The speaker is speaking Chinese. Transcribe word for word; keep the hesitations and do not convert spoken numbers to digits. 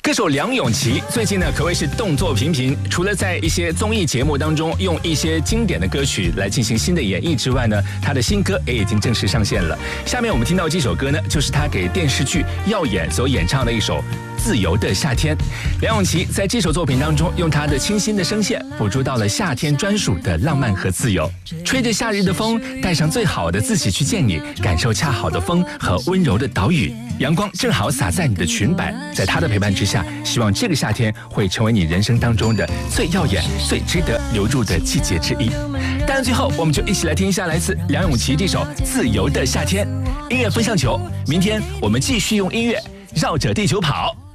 歌手梁咏琪最近呢可谓是动作频频，除了在一些综艺节目当中用一些经典的歌曲来进行新的演绎之外呢，她的新歌也已经正式上线了。下面我们听到这首歌呢，就是她给电视剧《耀眼》所演唱的一首《自由的夏天》。梁咏琪在这首作品当中，用她的清新的声线，捕捉到了夏天专属的浪漫和自由。吹着夏日的风，带上最好的自己去见你，感受恰好的风和温柔的岛屿。阳光正好洒在你的裙摆，在她的陪伴之下，希望这个夏天会成为你人生当中的最耀眼、最值得留住的季节之一。当然，最后我们就一起来听一下来自梁咏琪这首《自由的夏天》。音乐风向球，明天我们继续用音乐绕着地球跑。